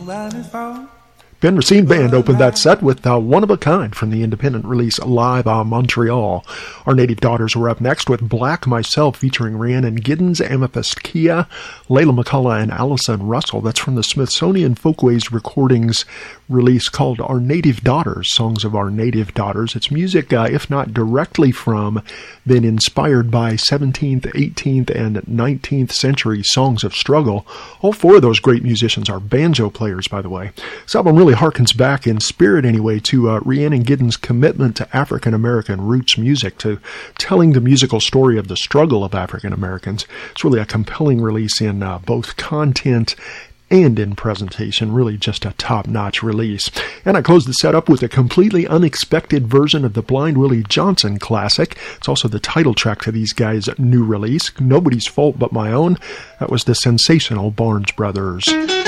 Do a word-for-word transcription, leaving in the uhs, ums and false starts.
Ben Racine Band opened that set with uh, One of a Kind from the independent release Live à Montreal. Our Native Daughters were up next with Black Myself featuring Rhiannon Giddens, Amethyst Kia, Layla McCullough, and Allison Russell. That's from the Smithsonian Folkways Recordings release called Our Native Daughters, Songs of Our Native Daughters. It's music, uh, if not directly from, then inspired by seventeenth, eighteenth, and nineteenth century songs of struggle. All four of those great musicians are banjo players, by the way. This album really harkens back, in spirit anyway, to uh, Rhiannon Giddens' commitment to African-American roots music, to telling the musical story of the struggle of African Americans. It's really a compelling release in uh, both content and in presentation, really just a top-notch release. And I closed the set up with a completely unexpected version of the Blind Willie Johnson classic. It's also the title track to these guys' new release, Nobody's Fault But My Own. That was the sensational Barnes Brothers.